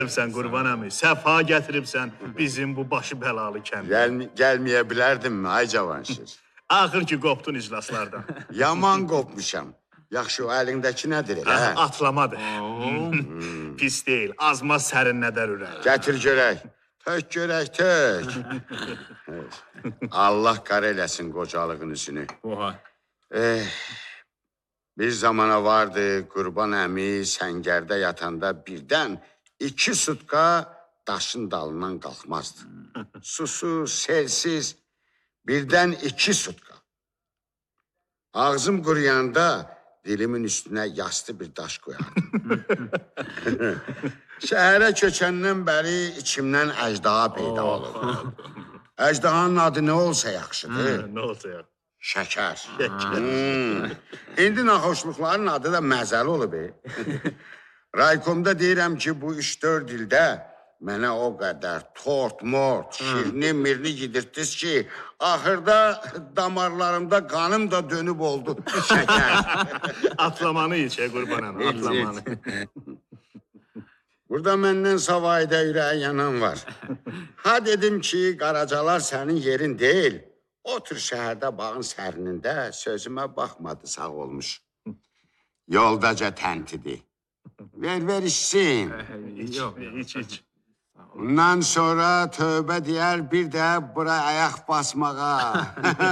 Sən Qurban əmi, səfa gətiribsən bizim bu başı bəlalı kəndə. Gəlməyə bilərdimmi, ay Cavanşir? Axır ki, qopdun iclaslardan. Yaman qopmuşam. Yaxşı, o əlindəki nədir elə? Atlamadır. Pis deyil, azmaz sərinlədər ürək. Gətir görək. Tök görək, tök. Allah qar eləsin qocalığın üzünü. Bir zamana vardı, Qurban əmi səngərdə yatanda birdən 2 sutka daşın dalından qalxmazdı. Susuz, selsiz, birdən 2 sutka. Ağzım quruyanda dilimin üstünə yastı bir daş qoyardım. Şəhərə köçəndən bəri içimdən əcdaha peyda olur. Əcdahanın adı nə olsa yaxşıdır? Nə olsa yaxşı? Şəkər. İndi naxoşluqların adı da məzəli olub. Raykomda deyirəm ki, bu 3-4 ildə mənə o qədər tort, mort, şirini, mirini yedirtdiniz ki, axırda damarlarımda qanım da dönüb oldu şəkər. Atlamanı içə Qurban əmi, atlamanı. Burada məndən savayda ürəyi yanan var. Ha dedim ki, Qaracalar sənin yerin deyil. Otur şəhərdə bağın sərinində, sözümə baxmadı, sağ olmuş. Yoldaca təntidi. Ver içsin. İç. Bundan sonra tövbə deyər, bir də bura ayaq basmağa.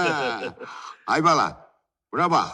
Ay bala, bura bax.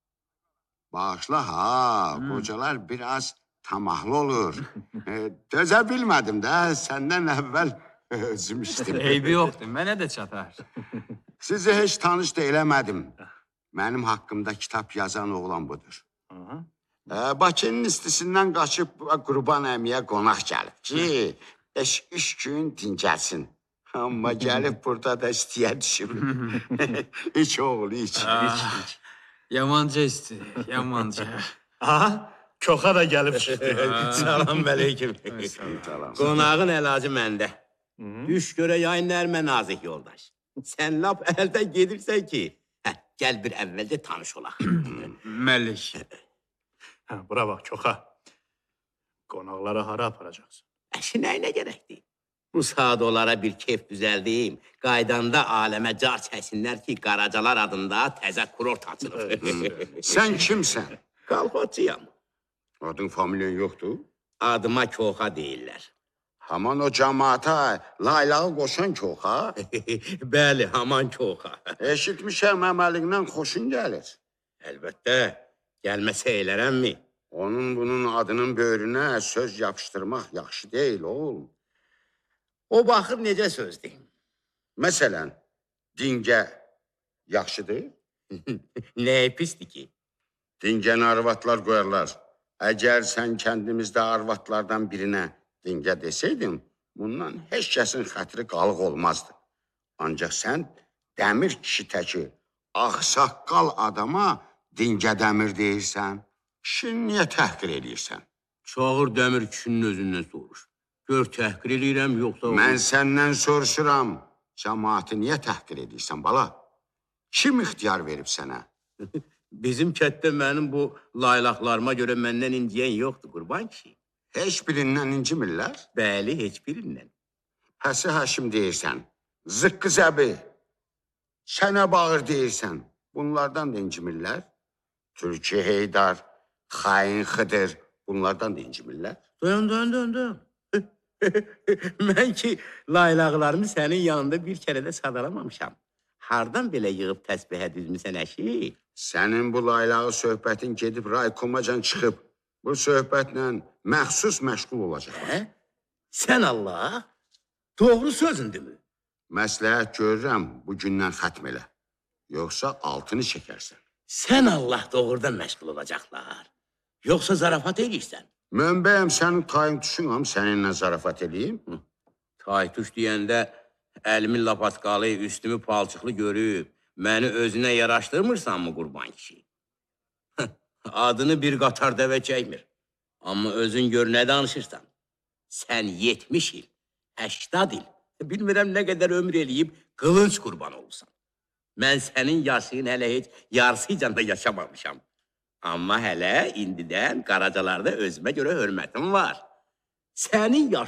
Bağışla ha, qocalar biraz tamahlı olur. Dözə bilmədim də, səndən əvvəl özüm içdim. Eybi yoxdur, mənə də çatar. Sizi heç tanış da eləmədim. Mənim haqqımda kitab yazan oğlan budur. Bakının istisindən qaçıb Qurban əmiyə qonaq gəlib ki, 5-3 gün dincəlsin. Amma gəlib burada da istəyə düşüb. İç oğul, iç. Yamanca isti, yamanca. Aha, Koxa da gəlib çıxdı. Salam aleyküm. Qonağın əlacı məndə. Düş görə yayın nərmə nazik yoldaş. Sən lap əldə gedirsən ki, gəl bir əvvəlcə tanış olaq. Məlik. Bura bax, Koxa. Qonaqlara hara aparacaqsın? Əşi nəyinə gərəkdir? Bu saat onlara bir keyf düzəldiyim, qaydanda aləmə car çəksinlər ki, Qaracalar adında təzə kurort açılır. Sən kimsən? Qalxotçuyam. Adın familiyan yoxdur? Adıma Koxa deyirlər. Haman o cəmaata laylağı qoşan Koxa? Bəli, haman Koxa. Eşitmişəm, əməlindən xoşun gəlir. Əlbəttə, gəlməsə elərəmmi? Onun bunun adının böyrünə söz yapışdırmaq yaxşı deyil, oğul. O baxır necə sözdür? Məsələn, dingə yaxşıdır? Nəyə pisdir ki? Dingəni arvatlar qoyarlar. Əgər sən kəndimizdə arvatlardan birinə dingə desəydin, bundan heç kəsin xətri qalıq olmazdı. Ancaq sən dəmir kişi təki, ağsaqqal adama dingə dəmir deyirsən. Kişini niyə təhqir edirsən? Çağır dəmir kişinin özündən soruş. Gör təhqir edirəm, yoxsa... Mən səndən soruşuram, cəmaatı niyə təhqir edirsən, bala? Kim ixtiyar verib sənə? Bizim kətdə mənim bu laylaqlarıma görə məndən inciyən yoxdur, Qurban kişi. Heç birindən incimirlər? Bəli, heç birindən. Həsi Həşim deyirsən, zıqqı zəbi, sənə bağır deyirsən, bunlardan da incimirlər? Türkiye Heydar, xain Xıdır, bunlardan da incimirlər? Dayan. Mən ki, laylaqlarımı sənin yanında bir kərə də sadalamamışam. Hardan belə yığıb təsbihə düzmüsən əşi? Sənin bu laylağı söhbətin gedib raykomacan çıxıb, bu söhbətlə məxsus məşğul olacaq. Sən Allah, doğru sözündürmü? Məsləhət görürəm, bu gündən xətm elə. Yoxsa altını çəkərsən. Sən Allah doğrudan məşğul olacaqlar. Yoxsa zarafat edirsən. Mən bəyəm sənin tayintuşunam, səninlə zarafat edeyim. Taytuş deyəndə əlimi lapatqalı, üstümü palçıqlı görüb, məni özünə yaraşdırmırsan mı Qurban kişi? Adını bir qatar dəvə çəkmir. Amma özün gör nə danışırsan. Sən 70 il, 80 il, bilmirəm nə qədər ömür eləyib qılınc qurban olursan. Mən sənin yaşın hələ heç yarısıyla da yaşamamışam. Amma hələ indidən Qaracalarda özümə görə hörmətim var. Sənin